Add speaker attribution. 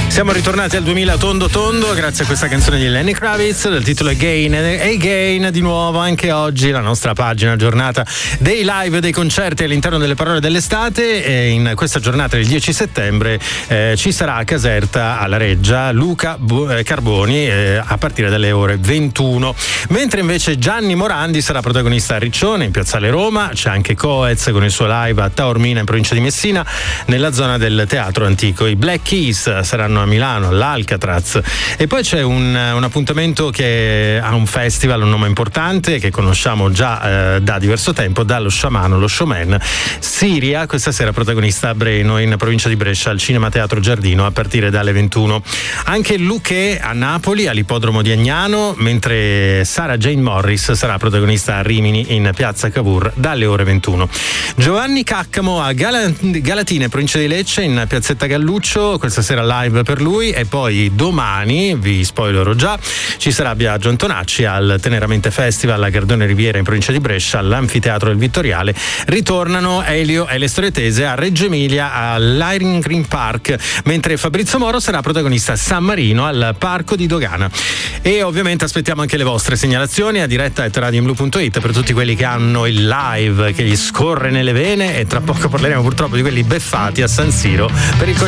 Speaker 1: Siamo ritornati al 2000 tondo tondo grazie a questa canzone di Lenny Kravitz, il titolo Again e Again. Di nuovo anche oggi la nostra pagina giornata dei live e dei concerti all'interno delle parole dell'estate, e in questa giornata del 10 settembre ci sarà a Caserta alla Reggia Luca Carboni a partire dalle ore 21, mentre invece Gianni Morandi sarà protagonista a Riccione in Piazzale Roma. C'è anche Coez con il suo live a Taormina in provincia di Messina nella zona del Teatro Antico. I Black Keys saranno a Milano, all'Alcatraz, e poi c'è un appuntamento che ha un festival, un nome importante che conosciamo già da diverso tempo, dallo sciamano, lo showman Siria, questa sera protagonista a Breno in provincia di Brescia al Cinema Teatro Giardino a partire dalle 21. Anche Luché a Napoli all'ippodromo di Agnano, mentre Sarah Jane Morris sarà protagonista a Rimini in piazza Cavour dalle ore 21. Giovanni Caccamo a Galatine, provincia di Lecce in piazzetta Galluccio, questa sera live per lui. E poi domani, vi spoilerò già, ci sarà Biagio Antonacci al Teneramente Festival a Gardone Riviera in provincia di Brescia all'Anfiteatro del Vittoriale. Ritornano Elio e le Storie Tese a Reggio Emilia all'Iron Green Park, mentre Fabrizio Moro sarà protagonista a San Marino al Parco di Dogana. E ovviamente aspettiamo anche le vostre segnalazioni a diretta@radioimblue.it per tutti quelli che hanno il live che gli scorre nelle vene, e tra poco parleremo purtroppo di quelli beffati a San Siro per il